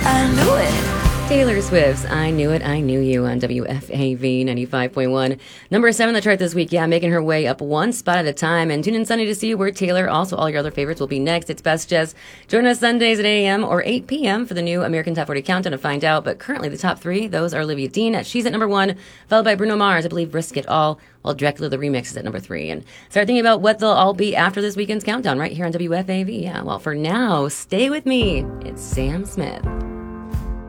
I knew it. Taylor Swift's I Knew It, I Knew You on WFAV 95.1. Number 7 on the chart this week. Yeah, making her way up one spot at a time. And tune in Sunday to see where Taylor, also all your other favorites, will be next. It's Best Jess. Join us Sundays at 8 a.m. or 8 p.m. for the new American Top 40 Countdown to find out. But currently the top 3, those are Olivia Dean. She's at number 1, followed by Bruno Mars, I believe Risk It All, while Dracula the Remix is at number 3. And start thinking about what they'll all be after this weekend's countdown right here on WFAV. Yeah, well, for now, stay with me. It's Sam Smith.